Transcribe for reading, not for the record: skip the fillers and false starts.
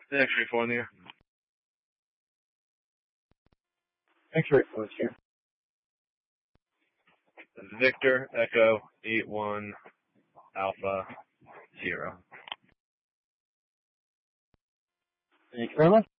The X-ray 4 in the air. X-ray 4 here. Victor Echo 81 Alpha 0. Thank you very much.